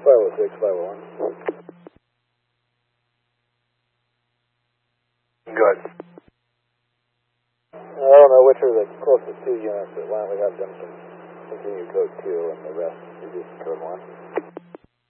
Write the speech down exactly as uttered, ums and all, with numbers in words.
five oh six, five oh one. Good. I don't know which are the closest two units, but why don't we have them some continue code two and the rest reduce code one.